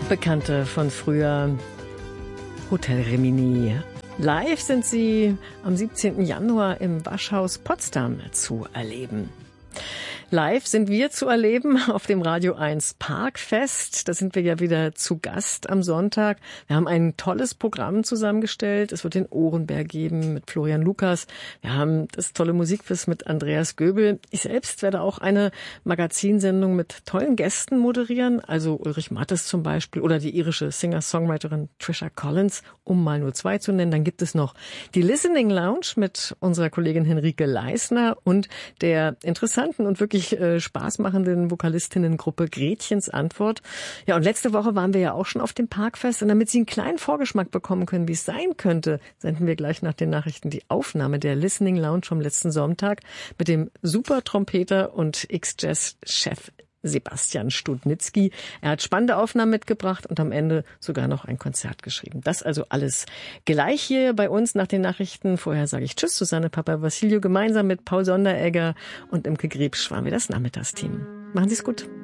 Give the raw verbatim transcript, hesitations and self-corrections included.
Bekannte von früher, Hotel Rimini. Live sind sie am siebzehnten Januar im Waschhaus Potsdam zu erleben. Live sind wir zu erleben auf dem Radio eins Parkfest. Da sind wir ja wieder zu Gast am Sonntag. Wir haben ein tolles Programm zusammengestellt. Es wird den Ohrenberg geben mit Florian Lukas. Wir haben das tolle Musikquiz mit Andreas Göbel. Ich selbst werde auch eine Magazinsendung mit tollen Gästen moderieren. Also Ulrich Mattes zum Beispiel oder die irische Singer-Songwriterin Trisha Collins, um mal nur zwei zu nennen. Dann gibt es noch die Listening Lounge mit unserer Kollegin Henrike Leisner und der interessanten und wirklich äh, spaßmachenden Vokalistinnengruppe Gretchens Antwort. Ja, und letzte Woche waren wir ja auch schon auf dem Parkfest und damit Sie einen kleinen Vorgeschmack bekommen können, wie es sein könnte, senden wir gleich nach den Nachrichten die Aufnahme der Listening Lounge vom letzten Sonntag mit dem Super-Trompeter und X-Jazz-Chef Sebastian Studnitzky. Er hat spannende Aufnahmen mitgebracht und am Ende sogar noch ein Konzert geschrieben. Das also alles gleich hier bei uns nach den Nachrichten. Vorher sage ich Tschüss, Susanne Papa-Vassilio. Gemeinsam mit Paul Sonderegger und Imke Griebsch waren wir das Nachmittagsteam. Machen Sie es gut.